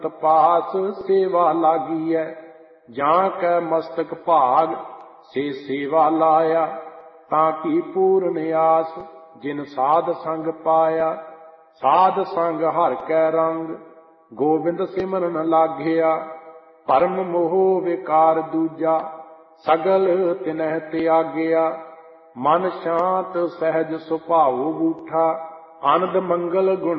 पास सेवा लागी है, जां कै मस्तक भाग से सेवा लाया। ताकि पूर्ण आस जिन साध संग पाया, साध संग हर कै रंग गोबिंद सिमरन लागਿਆ। परम मोह विकार दूजा सगल तिनह त्यागਿਆ। मन शांत सहज सुभाव बूठा, आनंद मंगल गुण